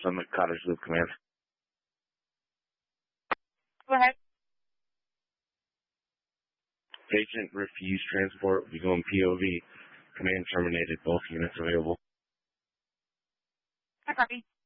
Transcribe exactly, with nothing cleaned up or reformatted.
Summit Cottage Loop Command. Go ahead. Agent refused transport. We go in P O V. Command terminated. Both units available. I copy.